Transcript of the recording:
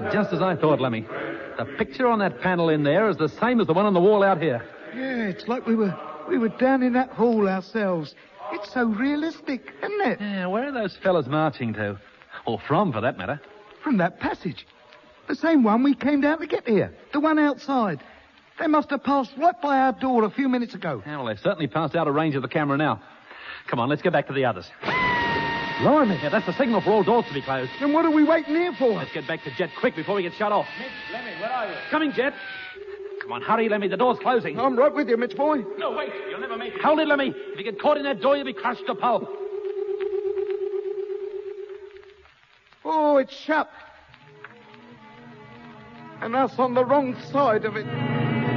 Just as I thought, Lemmy. The picture on that panel in there is the same as the one on the wall out here. Yeah, it's like we were down in that hall ourselves. It's so realistic, isn't it? Yeah, where are those fellas marching to? Or from, for that matter? From that passage. The same one we came down to get here. The one outside. They must have passed right by our door a few minutes ago. Yeah, well, they've certainly passed out of range of the camera now. Come on, let's get back to the others. Blimey. Yeah, that's the signal for all doors to be closed. Then what are we waiting here for? Let's get back to Jet quick before we get shut off. Mitch, Lemmy, where are you? Coming, Jet. Come on, hurry, Lemmy. The door's closing. I'm right with you, Mitch boy. No, wait. You'll never make it. Hold it, Lemmy. If you get caught in that door, you'll be crushed to pulp. Oh, it's shut. And us on the wrong side of it.